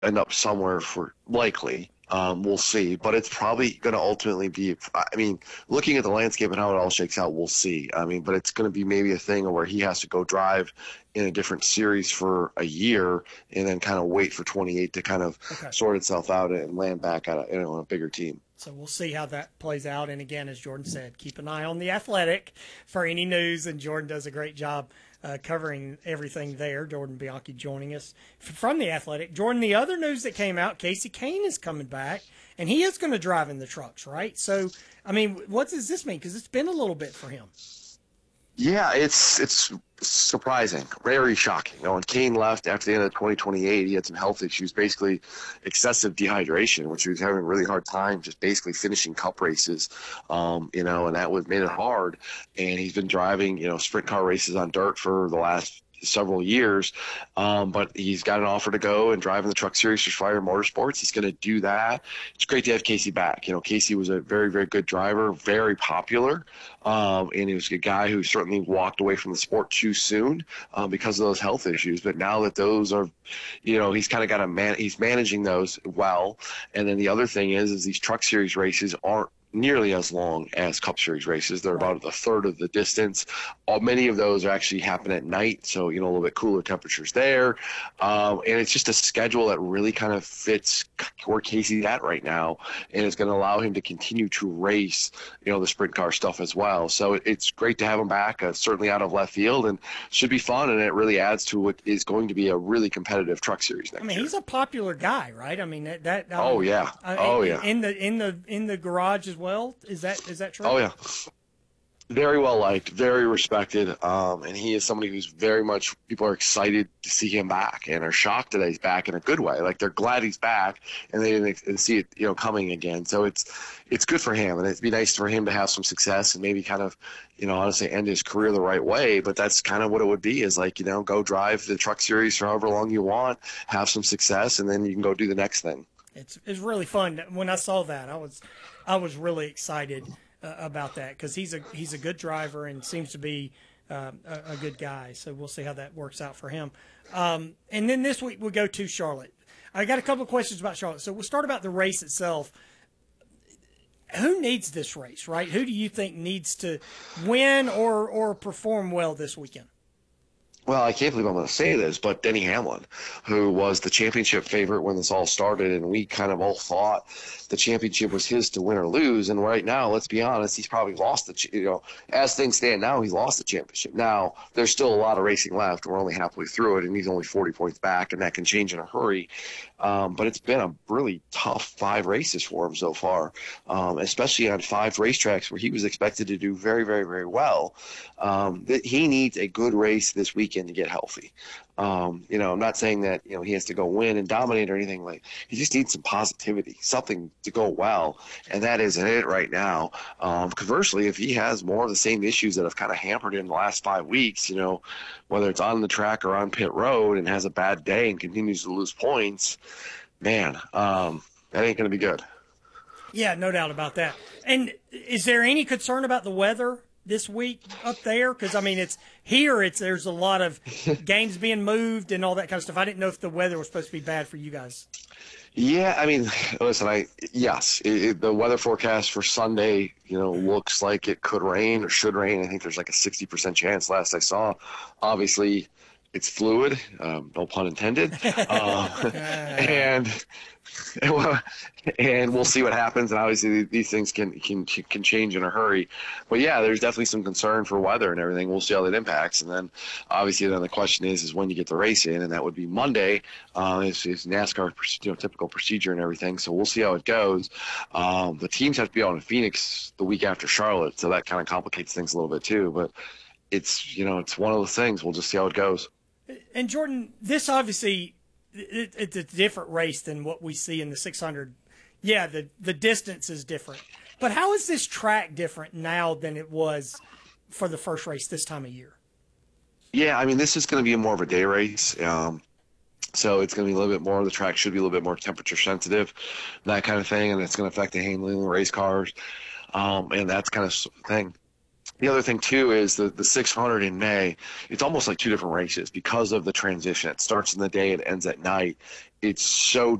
end up somewhere for likely. We'll see, but it's probably going to ultimately be. I mean, looking at the landscape and how it all shakes out, we'll see. I mean, but it's going to be maybe a thing where he has to go drive in a different series for a year and then kind of wait for 28 to kind of sort itself out and land back at a bigger team. So we'll see how that plays out. And again, as Jordan said, keep an eye on The Athletic for any news. And Jordan does a great job covering everything there. Jordan Bianchi joining us from The Athletic. Jordan, the other news that came out, Kasey Kahne is coming back, and he is going to drive in the trucks, right? So, I mean, what does this mean? Because it's been a little bit for him. Yeah, it's surprising, very shocking. When Kahne left after the end of 2028, he had some health issues, basically excessive dehydration, which he was having a really hard time just basically finishing cup races, and that made it hard. And he's been driving, sprint car races on dirt for the last several years, but he's got an offer to go and drive in the Truck Series for Fire Motorsports. He's going to do that. It's great to have Kasey back. Kasey was a very, very good driver, very popular, and he was a guy who certainly walked away from the sport too soon because of those health issues. But now that those are, he's kind of got he's managing those well. And then the other thing is these Truck Series races aren't nearly as long as Cup Series races. They're about a third of the distance. Many of those actually happen at night, so a little bit cooler temperatures there. And it's just a schedule that really kind of fits where Kasey's at right now, and it's going to allow him to continue to race, the sprint car stuff as well. So it's great to have him back, certainly out of left field, and should be fun. And it really adds to what is going to be a really competitive Truck Series next year. He's a popular guy, right? I mean that. Oh yeah. In the garage as well. Is that true? Oh yeah. Very well liked, very respected, and he is somebody who's very much, people are excited to see him back and are shocked that he's back in a good way. Like, they're glad he's back, and they didn't see it, coming again. So it's good for him, and it'd be nice for him to have some success and maybe kind of, honestly end his career the right way. But that's kind of what it would be, is like, go drive the Truck Series for however long you want, have some success, and then you can go do the next thing. It's really fun. When I saw that, I was really excited about that, because he's a good driver and seems to be a good guy. So we'll see how that works out for him. And then this week we'll go to Charlotte. I got a couple of questions about Charlotte. So we'll start about the race itself. Who needs this race, right? Who do you think needs to win or perform well this weekend? Well, I can't believe I'm going to say this, but Denny Hamlin, who was the championship favorite when this all started, and we kind of all thought the championship was his to win or lose. And right now, let's be honest, he's probably lost as things stand now, he's lost the championship. Now, there's still a lot of racing left. We're only halfway through it, and he's only 40 points back, and that can change in a hurry. But it's been a really tough 5 races for him so far, especially on 5 racetracks where he was expected to do very, very, very well. He needs a good race this weekend to get healthy. I'm not saying that, he has to go win and dominate or anything. Like, he just needs some positivity, something to go well, and that isn't it right now. Conversely, if he has more of the same issues that have kind of hampered him the last 5 weeks, whether it's on the track or on pit road, and has a bad day and continues to lose points, man, that ain't going to be good. Yeah, no doubt about that. And is there any concern about the weather this week up there? Because it's here. There's a lot of games being moved and all that kind of stuff. I didn't know if the weather was supposed to be bad for you guys. Yeah, listen, the weather forecast for Sunday, looks like it could rain or should rain. I think there's like a 60% chance last I saw. Obviously, it's fluid, no pun intended, and we'll see what happens. And obviously, these things can change in a hurry. But yeah, there's definitely some concern for weather and everything. We'll see how that impacts. And then obviously, the question is when you get the race in, and that would be Monday. It's NASCAR, typical procedure and everything. So we'll see how it goes. The teams have to be out in Phoenix the week after Charlotte, so that kind of complicates things a little bit too. But it's one of those things. We'll just see how it goes. And Jordan, this obviously it's a different race than what we see in the 600. Yeah, the distance is different. But how is this track different now than it was for the first race this time of year? Yeah, this is going to be more of a day race. So it's going to be a little bit more. The track should be a little bit more temperature sensitive, that kind of thing, and it's going to affect the handling of the race cars, and that's kind of thing. The other thing too is the 600 in May. It's almost like two different races because of the transition. It starts in the day and ends at night. It's so